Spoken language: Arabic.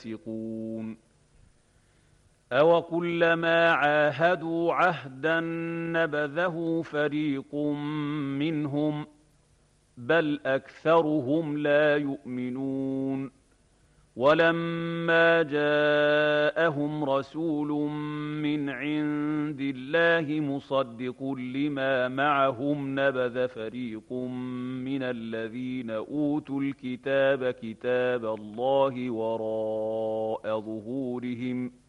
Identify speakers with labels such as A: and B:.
A: فاسقون أوكلما عاهدوا عهدا نبذه فريق منهم بل أكثرهم لا يؤمنون ولما جاءهم رسول من عند الله مصدق لما معهم نبذ فريق من الذين أوتوا الكتاب كتاب الله وراء ظهورهم